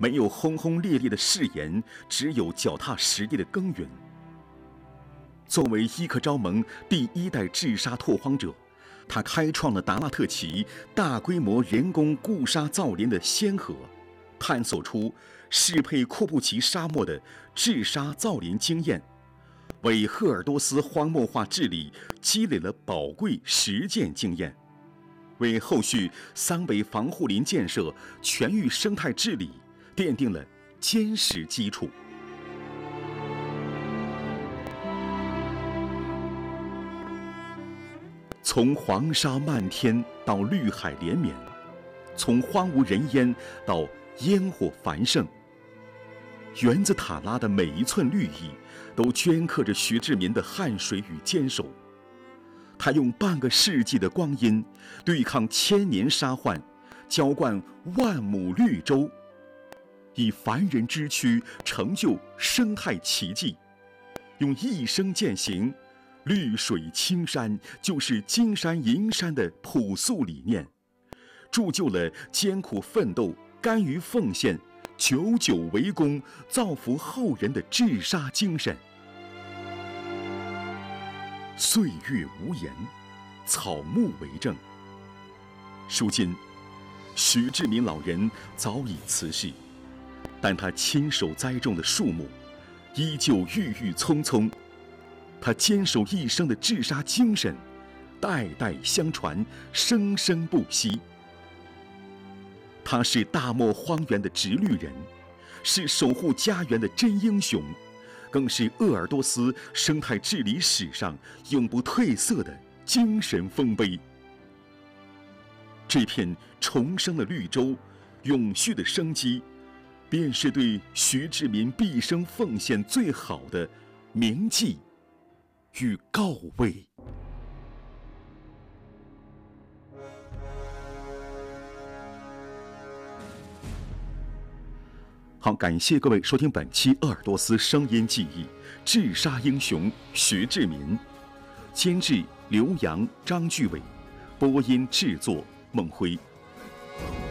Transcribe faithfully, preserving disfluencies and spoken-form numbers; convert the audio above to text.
没有轰轰烈烈的誓言，只有脚踏实地的耕耘。作为伊克昭盟第一代治沙拓荒者，他开创了达拉特旗大规模人工固沙造林的先河，探索出适配库布齐沙漠的治沙造林经验，为鄂尔多斯荒漠化治理积累了宝贵实践经验，为后续桑北防护林建设、全域生态治理奠定了坚实基础。从黄沙漫天到绿海连绵，从荒无人烟到烟火繁盛，园子塔拉的每一寸绿意都镌刻着徐志民的汗水与坚守。他用半个世纪的光阴对抗千年沙患，浇灌万亩绿洲，以凡人之躯成就生态奇迹，用一生践行绿水青山就是金山银山的朴素理念，铸就了艰苦奋斗、甘于奉献、久久为功、造福后人的治沙精神。岁月无言，草木为证。如今，徐志民老人早已辞世，但他亲手栽种的树木依旧郁郁葱葱。他坚守一生的治沙精神，代代相传，生生不息。他是大漠荒原的直绿人，是守护家园的真英雄，更是鄂尔多斯生态治理史上永不褪色的精神丰碑。这片重生的绿洲，永续的生机，便是对徐志民毕生奉献最好的铭记与告慰。好，感谢各位收听本期鄂尔多斯声音记忆治沙英雄徐志民，监制刘洋、张巨伟，播音制作孟辉。